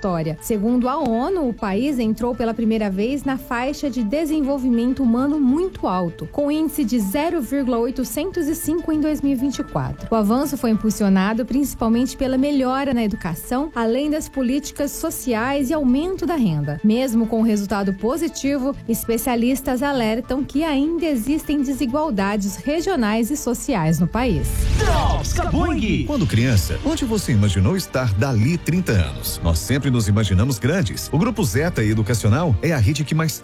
história. Segundo a ONU, o país entrou pela primeira vez na faixa de desenvolvimento humano muito alto, com índice de 0,805 em 2024. O avanço foi impulsionado principalmente pela melhora na educação, além das políticas sociais e aumento da renda. Mesmo com o resultado positivo, especialistas alertam que ainda existem desigualdades regionais e sociais no país. Drops Boing! Quando criança, onde você imaginou estar dali 30 anos? Nós sempre nos imaginamos grandes. O Grupo Zeta Educacional é a rede que mais